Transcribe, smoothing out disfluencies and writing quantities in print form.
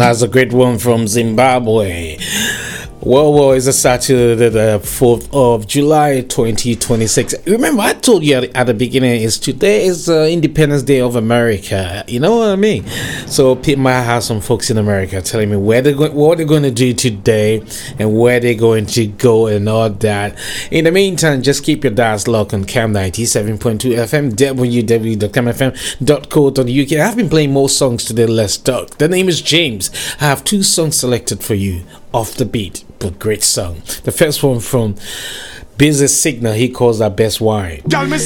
That's a great one from Zimbabwe. Well, it's a Saturday, the 4th of July, 2026. Remember, I told you at the beginning, today is Independence Day of America. You know what I mean? So, people might have some folks in America telling me what they're going to do today and where they're going to go and all that. In the meantime, just keep your dials locked on Cam 97.2 FM, www.camfm.co.uk. I've been playing more songs today. Let's talk. The name is James. I have 2 songs selected for you. Off the beat, but great song. The first one from Busy Signal, he calls that best wine.